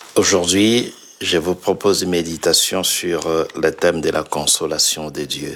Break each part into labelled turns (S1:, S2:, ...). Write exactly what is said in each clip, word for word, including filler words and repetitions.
S1: Aujourd'hui, je vous propose une méditation sur le thème de la consolation de Dieu.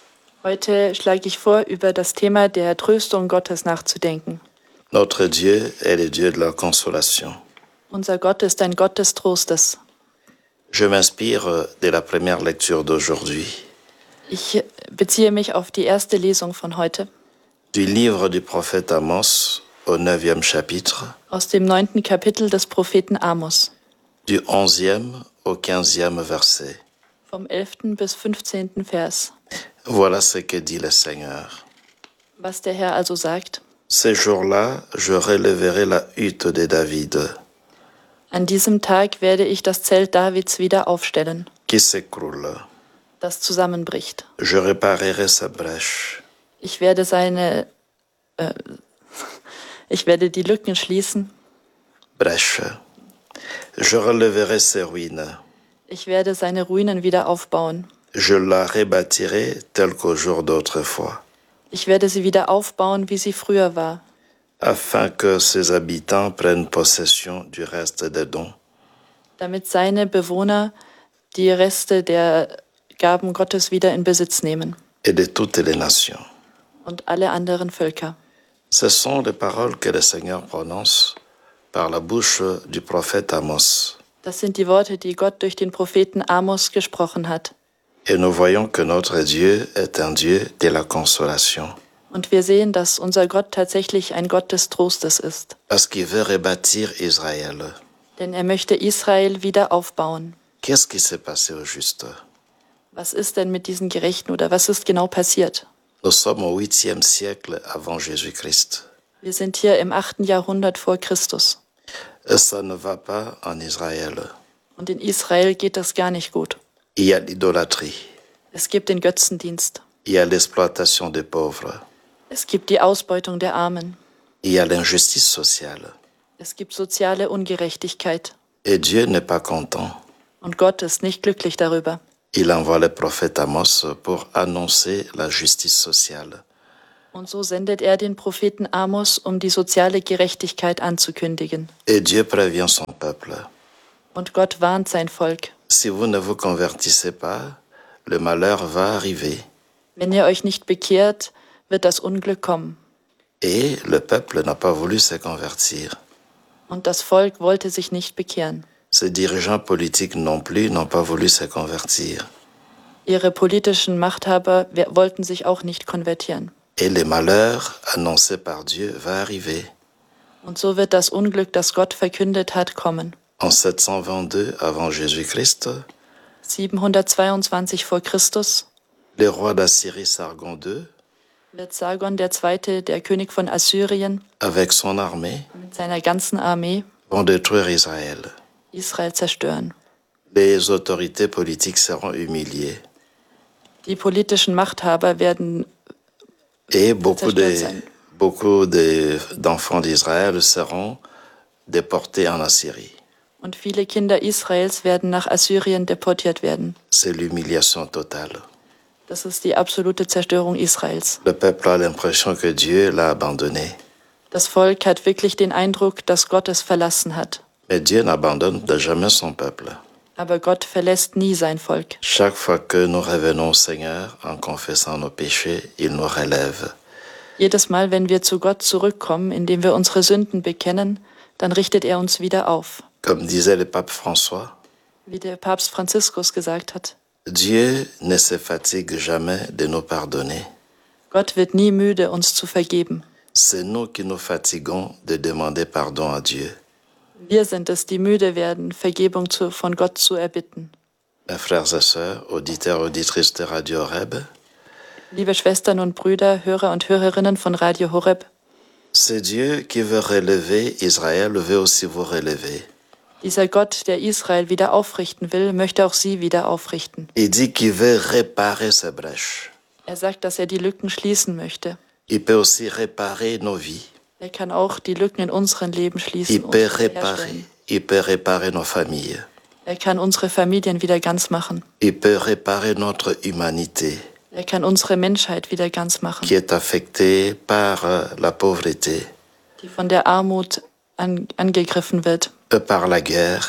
S2: Heute schlage ich vor, über das Thema der Tröstung Gottes nachzudenken.
S1: Notre Dieu est le Dieu de la consolation.
S2: Unser Gott ist ein Gott des Trostes.
S1: Je m'inspire de la première lecture d'aujourd'hui,
S2: Ich beziehe mich auf die erste Lesung von heute
S1: du livre du prophète Amos au neuvième chapitre,
S2: aus dem neunten Kapitel des Propheten Amos,
S1: du onzième au quinzième verset.
S2: vom elften bis fünfzehnten Vers.
S1: Voilà ce que dit le Seigneur.
S2: Was der Herr also sagt:
S1: Ces jours-là, je relèverai la hutte de David,
S2: An diesem Tag werde ich das Zelt Davids wieder aufstellen,
S1: qui s'écroule.
S2: das zusammenbricht.
S1: Je réparerai sa brèche.
S2: Ich werde seine, äh, ich werde die Lücken schließen.
S1: Brèche. Je relèverai ses ruines.
S2: Ich werde seine Ruinen wieder aufbauen.
S1: Je la rebâtirai telle qu'au jour d'autrefois,
S2: Ich werde sie wieder aufbauen, wie sie früher war,
S1: afin que ses habitants prennent possession du reste des dons
S2: damit seine Bewohner die Reste der Gaben Gottes wieder in Besitz nehmen
S1: et de toutes les nations.
S2: und alle anderen Völker.
S1: Ce sont les paroles que le Seigneur prononce par la bouche du prophète Amos.
S2: Das sind die Worte, die Gott durch den Propheten Amos gesprochen hat.
S1: Et nous voyons que notre Dieu est un Dieu de la consolation,
S2: Und wir sehen, dass unser Gott tatsächlich ein Gott des Trostes ist.
S1: parce qu'il veut rebâtir Israël.
S2: Denn er möchte Israel wieder aufbauen.
S1: Qu'est-ce qui s'est passé au juste?
S2: Was ist denn mit diesen Gerechten oder was ist genau passiert?
S1: Nous sommes au huitième siècle avant Jésus-Christ.
S2: Wir sind hier im achten Jahrhundert vor Christus.
S1: Et ça ne va pas en Israël.
S2: Und in Israel geht das gar nicht gut.
S1: Il y a l'idolâtrie,
S2: Es gibt den Götzendienst.
S1: il y a l'exploitation des pauvres,
S2: Es gibt die Ausbeutung der Armen.
S1: il y a l'injustice sociale.
S2: Es gibt soziale Ungerechtigkeit.
S1: Et Dieu n'est pas content.
S2: Und Gott ist nicht glücklich darüber.
S1: Il envoie le prophète Amos pour annoncer la justice sociale.
S2: Und so sendet er den Propheten Amos, um die soziale Gerechtigkeit anzukündigen.
S1: Et Dieu prévient son peuple.
S2: Und Gott warnt sein Volk.
S1: Si vous ne vous convertissez pas, le malheur va arriver.
S2: Wenn ihr euch nicht bekehrt, wird das Unglück kommen.
S1: Et le peuple n'a pas voulu se convertir.
S2: Und das Volk wollte sich nicht bekehren.
S1: Ses dirigeants politiques non plus n'ont pas voulu se convertir.
S2: Ihre politischen Machthaber we- wollten sich auch nicht konvertieren.
S1: Et le malheur annoncé par Dieu va arriver.
S2: Und so wird das Unglück, das Gott verkündet hat, kommen.
S1: En sept cent vingt-deux avant Jésus-Christ,
S2: siebenhundertzweiundzwanzig vor Christus
S1: le roi d'Assyrie Sargon deux,
S2: wird Sargon der Zweite, der König von Assyrien,
S1: avec son armée,
S2: mit seiner ganzen Armee
S1: vont détruire Israël.
S2: Israel zerstören.
S1: Les autorités politiques seront humiliées.
S2: Die politischen Machthaber werden
S1: Et beaucoup
S2: zerstört
S1: de,
S2: sein.
S1: beaucoup de, d'enfants d'Israël seront déportés en Assyrie.
S2: Und viele Kinder Israels werden nach Assyrien deportiert werden.
S1: C'est l'humiliation totale.
S2: Das ist die absolute Zerstörung Israels.
S1: Le peuple a l'impression que Dieu l'a abandonné.
S2: Das Volk hat wirklich den Eindruck, dass Gott es verlassen hat.
S1: Mais Dieu n'abandonne jamais son peuple.
S2: Aber Gott verlässt nie sein Volk.
S1: Chaque fois que nous revenons au Seigneur en confessant nos péchés, il nous relève.
S2: Jedes Mal, wenn wir zu Gott zurückkommen, indem wir unsere Sünden bekennen, dann richtet er uns wieder auf.
S1: Comme disait le pape François,
S2: Wie der Papst Franziskus gesagt hat,
S1: Dieu ne se fatigue jamais de nous pardonner.
S2: Gott wird nie müde, uns zu vergeben.
S1: C'est nous qui nous fatiguons de demander pardon à Dieu.
S2: Wir sind es, die müde werden, Vergebung zu, von Gott zu erbitten.
S1: Mes frères et sœurs, auditeurs et auditrices de Radio Horeb,
S2: Liebe Schwestern und Brüder, Hörer und Hörerinnen von Radio Horeb,
S1: c'est Dieu qui veut relever Israël, veut aussi vous relever.
S2: dieser Gott, der Israel wieder aufrichten will, möchte auch sie wieder aufrichten.
S1: Il dit qu'il veut réparer ces brèches.
S2: Er sagt, dass er die Lücken schließen möchte.
S1: Il peut aussi réparer nos vies.
S2: Er kann auch die Lücken in unseren Leben
S1: Il
S2: schließen und
S1: peut réparer,
S2: wiederherstellen.
S1: il peut réparer nos familles.
S2: Er kann unsere Familien wieder ganz machen.
S1: Il peut réparer notre humanité
S2: Er kann unsere Menschheit wieder ganz machen,
S1: qui est affectée par euh, la pauvreté,
S2: die von der Armut an, angegriffen wird,
S1: euh, par la guerre,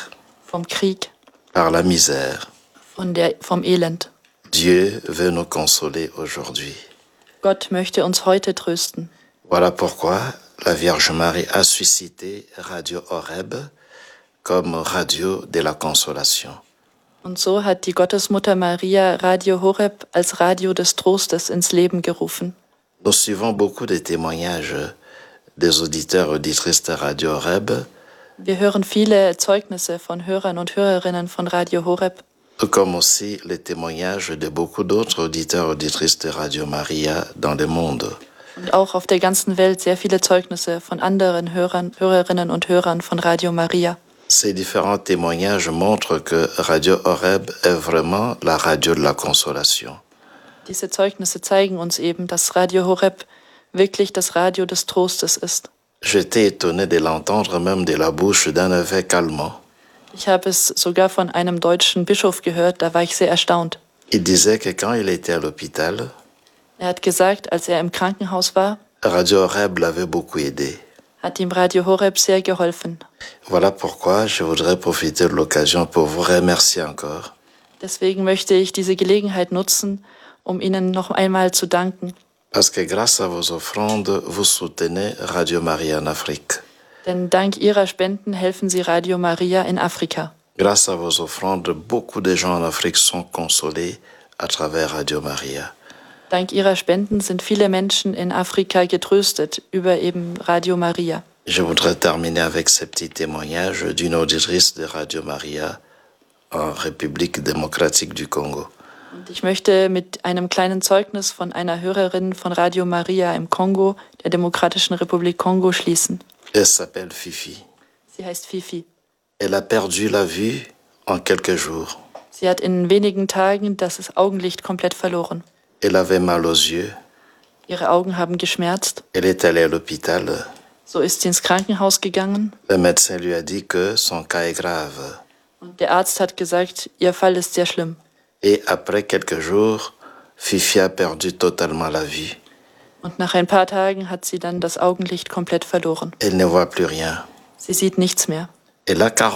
S2: vom Krieg,
S1: par la misère.
S2: von der, vom Elend.
S1: Dieu veut nous consoler aujourd'hui.
S2: Gott möchte uns heute trösten.
S1: Voilà pourquoi la Vierge Marie a suscité Radio Horeb comme radio de la consolation.
S2: Und so hat die Gottesmutter Maria Radio Horeb als Radio des Trostes ins Leben gerufen.
S1: Nous suivons beaucoup de témoignages des auditeurs et auditrices de Radio Horeb,
S2: Wir hören viele Zeugnisse von Hörern und Hörerinnen von Radio Horeb,
S1: comme aussi les témoignages de beaucoup d'autres auditeurs et auditrices de Radio Maria dans le monde.
S2: und auch auf der ganzen Welt sehr viele Zeugnisse von anderen Hörern, Hörerinnen und Hörern von Radio Maria.
S1: Ces différents témoignages montrent que Radio Horeb est vraiment la radio de la consolation.
S2: Diese Zeugnisse zeigen uns eben, dass Radio Horeb wirklich das Radio des Trostes ist.
S1: J'étais étonné de l'entendre même de la bouche d'un évêque allemand.
S2: Ich habe es sogar von einem deutschen Bischof gehört, da war ich sehr erstaunt.
S1: Il disait que quand il était à l'hôpital,
S2: Er hat gesagt, als er im Krankenhaus war,
S1: Radio Horeb l'avait beaucoup aidé.
S2: hat ihm Radio Horeb sehr geholfen.
S1: Voilà pourquoi je voudrais profiter de l'occasion pour vous remercier encore.
S2: Deswegen möchte ich diese Gelegenheit nutzen, um Ihnen noch einmal zu danken.
S1: Parce que grâce à vos offrandes, vous soutenez Radio Maria en Afrique.
S2: Denn dank Ihrer Spenden helfen Sie Radio Maria in Afrika.
S1: Grâce à vos offrandes, beaucoup de gens en Afrique sont consolés à travers Radio Maria.
S2: Dank Ihrer Spenden sind viele Menschen in Afrika getröstet über eben Radio Maria.
S1: Je voudrais terminer avec ce petit témoignage d'une auditrice de Radio Maria en République démocratique du Congo.
S2: Und ich möchte mit einem kleinen Zeugnis von einer Hörerin von Radio Maria im Kongo, der Demokratischen Republik Kongo, schließen.
S1: Elle s'appelle Fifi.
S2: Sie heißt Fifi.
S1: Elle a perdu la vue en quelques jours.
S2: Sie hat in wenigen Tagen das Augenlicht komplett verloren.
S1: Elle avait mal aux yeux.
S2: Ihre Augen haben geschmerzt.
S1: Elle est allée à l'hôpital.
S2: So ist sie ins Krankenhaus gegangen.
S1: Le médecin lui a dit que son cas est grave.
S2: Und der Arzt hat gesagt, ihr Fall ist sehr schlimm.
S1: Et après quelques jours, Fifi a perdu totalement la vue.
S2: Und nach ein paar Tagen hat sie dann das Augenlicht komplett verloren.
S1: Elle ne voit plus rien.
S2: Sie sieht nichts mehr.
S1: Elle a